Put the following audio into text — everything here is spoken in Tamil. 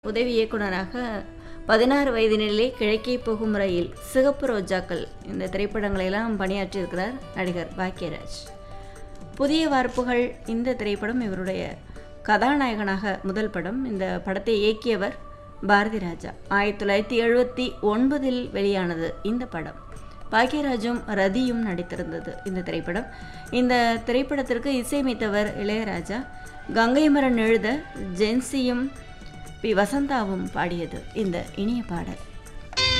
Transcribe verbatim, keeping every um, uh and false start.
உதவி இயக்குனராக பதினாறு வயதினிலே கிழக்கே போகும் ரயில், சிகப்பு ரோஜாக்கள் இந்த திரைப்படங்களெல்லாம் பணியாற்றியிருக்கிறார் நடிகர் பாக்யராஜ். புதிய வார்ப்புகள் இந்த திரைப்படம் இவருடைய கதாநாயகனாக முதல் படம். இந்த படத்தை இயக்கியவர் பாரதி ராஜா. ஆயிரத்தி தொள்ளாயிரத்தி எழுபத்தி ஒன்பதில் வெளியானது இந்த படம். பாக்யராஜும் ரதியும் நடித்திருந்தது இந்த திரைப்படம். இந்த திரைப்படத்திற்கு இசையமைத்தவர் இளையராஜா. கங்கைமரன் எழுத ஜென்சியும் பி வசந்தாவும் பாடியது இந்த இனிய பாடல்.